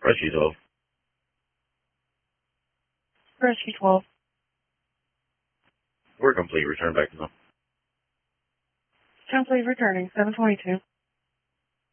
Rescue 12. Rescue 12. We're complete. Return back to them. Complete returning, 722.